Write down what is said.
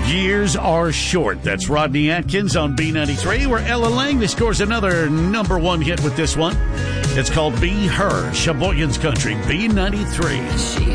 Years Are Short. That's Rodney Atkins on B93, where Ella Langley scores another number one hit with this one. It's called Be Her, Sheboygan's Country, B93. She